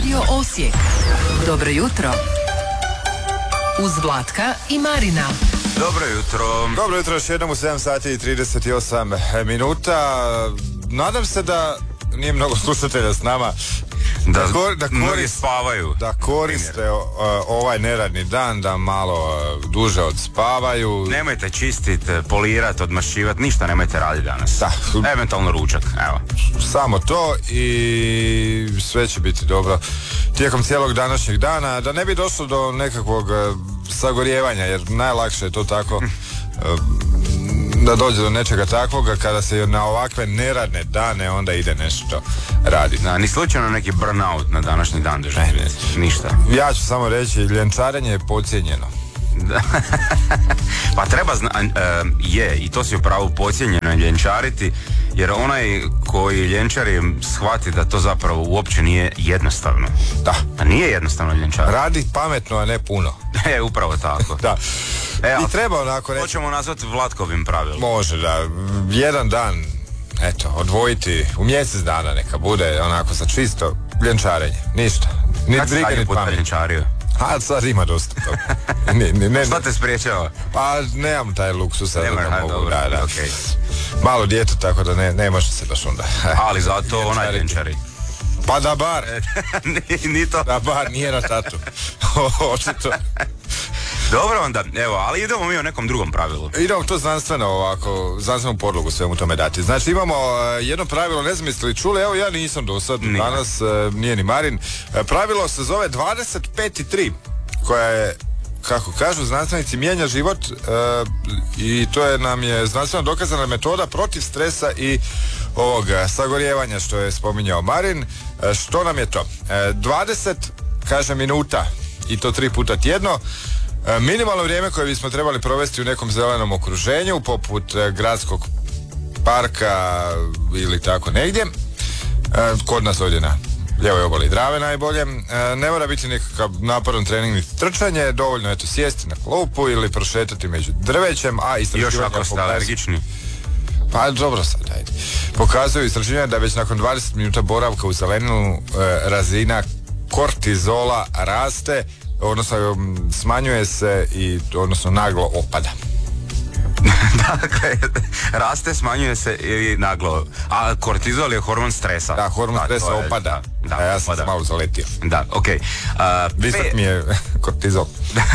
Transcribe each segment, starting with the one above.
Radio Osijek. Dobro jutro. Uz Vlatka i Marina. Dobro jutro. Dobro jutro, još jednom u 7 sati i 38 minuta. Nadam se da nije mnogo slušatelja s nama. Da mnogi spavaju. Da koriste ovaj neradni dan, da malo duže odspavaju. Nemojte čistiti, polirati, odmašivati, ništa nemojte raditi danas. Da. Eventualno ručak, evo. Samo to i sve će biti dobro tijekom cijelog današnjeg dana, da ne bi došlo do nekakvog sagorijevanja, jer najlakše je to tako da dođe do nečega takvoga kada se na ovakve neradne dane onda ide nešto raditi. Da, ni slučajno neki burnout na današnji dan doživjeti. Ništa. Ja ću samo reći, ljenčarenje je podcijenjeno. Pa treba i to si upravo podcijenjeno je ljenčariti, jer onaj koji ljenčari shvati da to zapravo uopće nije jednostavno. Da. A nije jednostavno ljenčariti. Radi pametno, a ne puno. Upravo tako. Da. I treba onako reći. To ćemo nazvati Vlatkovim pravilom. Može, da. Jedan dan, eto, odvojiti u mjesec dana neka bude onako za čisto ljenčarenje. Ništa. Kad si zadnji put ljenčario? A sad ima dosta toga. Šta te spriječava? Pa nemam taj luksus. Okay. Malo dijete, tako da ne može se baš onda. Ali zato onaj ljenčari. Pa da bar. Ni to. Da bar, nije na tatu. Očito. Dobro onda, evo, ali idemo mi o nekom drugom pravilu. Idemo to znanstvenu podlogu svemu tome dati. Znači imamo jedno pravilo, ne znam jeste li čuli, evo ja nisam do sad, danas nije ni Marin. Pravilo se zove 25-3, koja je, kako kažu znanstvenici, mijenja život i to nam je znanstveno dokazana metoda protiv stresa i ovog sagorijevanja što je spominjao Marin. Što nam je to? 20, kaže, minuta i to 3 puta tjedno. Minimalno vrijeme koje bismo trebali provesti u nekom zelenom okruženju, poput gradskog parka ili tako negdje. Kod nas ovdje na lijevoj obali Drave najbolje. Ne mora biti nekakav naporan trening niti trčanje, dovoljno je to sjesti na klupu ili prošetati među drvećem, a istraživanja još ako ste alergični. Pa dobro sad, ajde. Pokazuju istraživanja da već nakon 20 minuta boravka u zeleninu razina kortizola raste, odnosno smanjuje se i odnosno naglo opada. Dakle, raste, smanjuje se i naglo. A kortizol je hormon stresa. Da, hormon stresa opada. Da, ja sam malo zaletio. Da, okej. Visok mi je kortizol.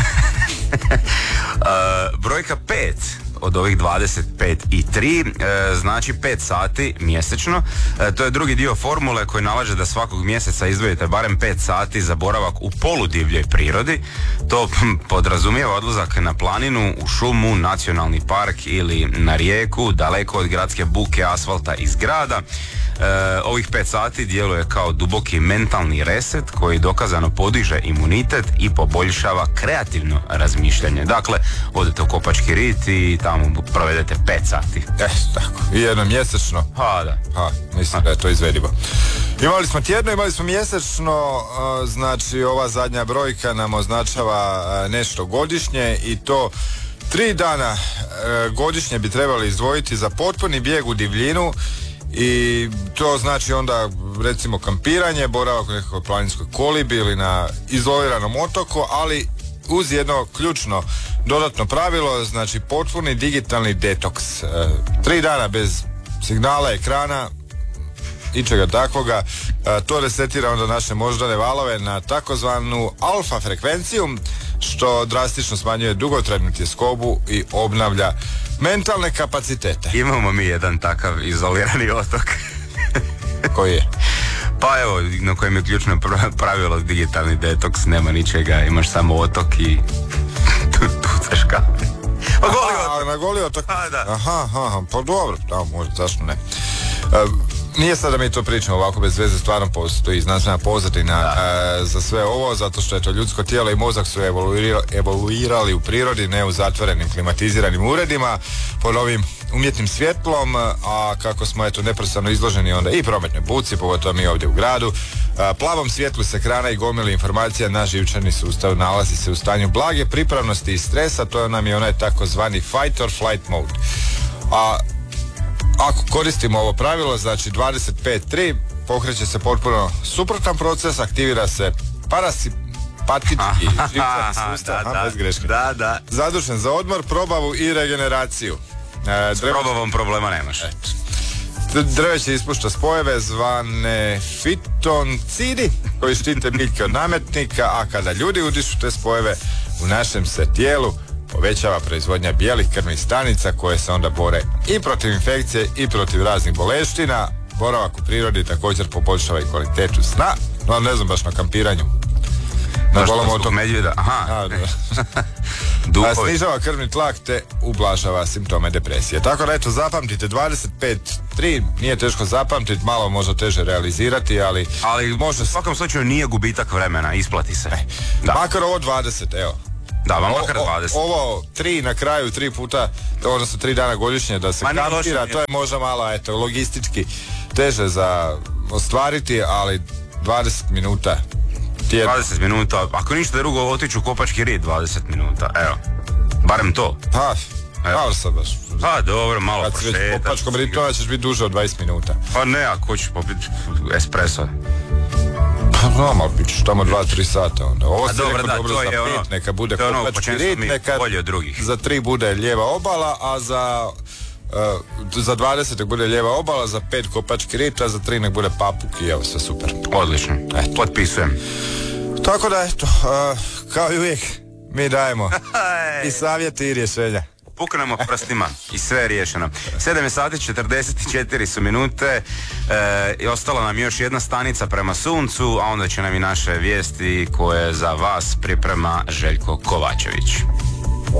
Brojka 5 od ovih 25 i 3 znači 5 sati mjesečno. To je drugi dio formule koji nalaže da svakog mjeseca izdvojite barem 5 sati za boravak u poludivljoj prirodi. To podrazumijeva odlazak na planinu, u šumu, nacionalni park ili na rijeku, daleko od gradske buke, asfalta i zgrada. Ovih 5 sati djeluje kao duboki mentalni reset koji dokazano podiže imunitet i poboljšava kreativno razmišljanje. Dakle, odete u Kopački rit i tamo provedete 5 sati. Tako. I jedno mjesečno. Da. Mislim da je to izvedivo. Imali smo tjedno, imali smo mjesečno, znači ova zadnja brojka nam označava nešto godišnje i to 3 dana godišnje bi trebali izdvojiti za potpuni bijeg u divljinu. I to znači onda recimo kampiranje, boravak u nekakvoj planinskoj kolibi ili na izoliranom otoku, ali uz jedno ključno dodatno pravilo, znači potpuni digitalni detoks. 3 dana bez signala, ekrana, ičega takvoga. To resetira onda naše moždane valove na takozvanu alfa frekvenciju, što drastično smanjuje dugotrajnu tjeskobu i obnavlja mentalne kapacitete. Imamo mi jedan takav izolirani otok. Koji je? Pa evo, na kojem je ključno pravilo digitalni detoks, nema ničega, imaš samo otok i tucaš kafe. Pa goli otok. Na goli otok? Da. Aha, pa dobro, možda, zašto ne. Nije sad da mi to pričamo ovako bez veze, stvarno postoji znanstvena pozadina za sve ovo, zato što je to ljudsko tijelo i mozak su evoluirali u prirodi, ne u zatvorenim klimatiziranim uredima, pod ovim umjetnim svjetlom, a kako smo neprestano izloženi onda i prometnoj buci, pogotovo mi ovdje u gradu, plavom svjetlu s ekrana i gomili informacija, naš živčani sustav nalazi se u stanju blage pripravnosti i stresa, to nam je onaj takozvani fight or flight mode. A ako koristimo ovo pravilo, znači 25-3, pokreće se potpuno suprotan proces, aktivira se parasimpatički živčani sustav, bez greške. Da. Zadužen za odmor, probavu i regeneraciju. S probavom problema nemaš. Drveće ispušta spojeve zvane fitoncidi koji štite biljke od nametnika, a kada ljudi udišu te spojeve u našem se tijelu povećava proizvodnja bijelih krvnih stanica koje se onda bore i protiv infekcije i protiv raznih boleština. Boravak u prirodi također poboljšava i kvalitetu sna, no ne znam baš na kampiranju. Zašto zbog medvjeda? Aha. Snižava krvni tlak te ublažava simptome depresije. Tako da eto, zapamtite 25.3, nije teško zapamtiti, malo možda teže realizirati, ali može... U svakom slučaju nije gubitak vremena, isplati se. Makar ovo 20, evo. Da, makar 20. Ovo 3 na kraju, 3 puta, odnosno 3 dana godišnje da se kampira, to je možda malo, eto, logistički teže za ostvariti, ali 20 minuta. 20 minuta, ako ništa drugo, otiću u Kopački rit 20 minuta, evo, barem to. Malo sad baš. Dobro, malo prošetaš. Kad si već u Kopačkom ritu, onda ćeš biti duže od 20 minuta. Pa ne, ako ćeš popiti espresso. Pa malo pićeš tamo 2-3 sata onda. Ovo si dobro, rekao dobro za 5, neka bude Kopački rit, neka za 3 bude lijeva obala, a za 20 nek bude lijeva obala, za 5 Kopački rit, a za 3 nek bude Papuk i evo, sve super. Odlično, potpisujem. Tako da, eto, kao i uvijek, mi dajemo i savjeti i rješenja. Puknemo prstima i sve je riješeno. 7 sati 44 su minute i ostala nam još jedna stanica prema suncu, a onda će nam i naše vijesti koje za vas priprema Željko Kovačević.